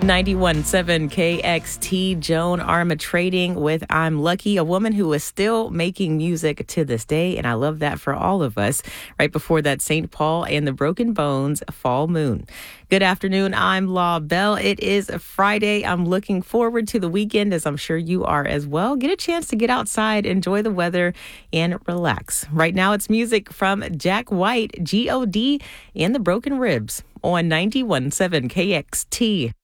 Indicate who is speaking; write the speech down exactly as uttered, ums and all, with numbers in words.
Speaker 1: ninety-one point seven K X T, Joan Armatrading with I'm Lucky, a woman who is still making music to this day, and I love that for all of us. Right before that, Saint Paul and the Broken Bones, Fall Moon. Good afternoon, I'm Law Bell. It is a Friday. I'm looking forward to the weekend, as I'm sure you are as well. Get a chance to get outside, enjoy the weather, and relax. Right now, it's music from Jack White, G O D, and the Broken Ribs on ninety-one point seven K X T.